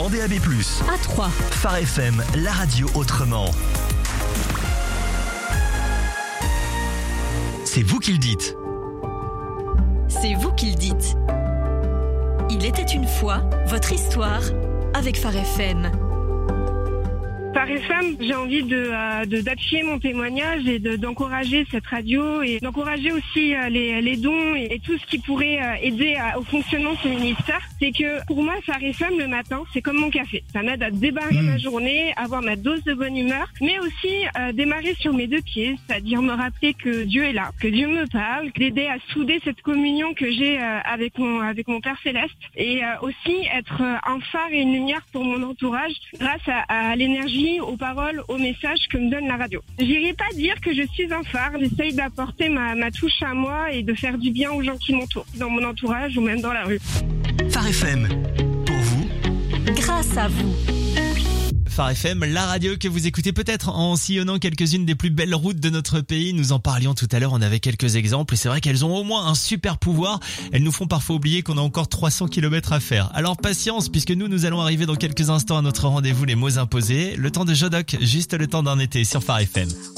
en DAB+. À 3. Phare FM, la radio autrement. C'est vous qui le dites. C'est vous qui le dites. Il était une fois votre histoire avec Phare FM. Phare FM, j'ai envie d'appuyer mon témoignage et d'encourager cette radio et d'encourager aussi les dons et tout ce qui pourrait aider au fonctionnement de ce ministère. C'est que pour moi, Phare FM le matin, c'est comme mon café. Ça m'aide à débarrer ma journée, avoir ma dose de bonne humeur, mais aussi démarrer sur mes deux pieds, c'est-à-dire me rappeler que Dieu est là, que Dieu me parle, d'aider à souder cette communion que j'ai avec mon Père Céleste et aussi être un phare et une lumière pour mon entourage grâce à l'énergie, aux paroles, aux messages que me donne la radio. J'irai pas dire que je suis un phare, j'essaye d'apporter ma touche à moi et de faire du bien aux gens qui m'entourent, dans mon entourage ou même dans la rue. Phare FM, pour vous, Grâce à vous. Phare FM, la radio que vous écoutez peut-être en sillonnant quelques-unes des plus belles routes de notre pays. Nous en parlions tout à l'heure, on avait quelques exemples et c'est vrai qu'elles ont au moins un super pouvoir. Elles nous font parfois oublier qu'on a encore 300 km à faire. Alors patience, puisque nous allons arriver dans quelques instants à notre rendez-vous les mots imposés. Le temps de Jodoc, juste le temps d'un été sur Phare FM.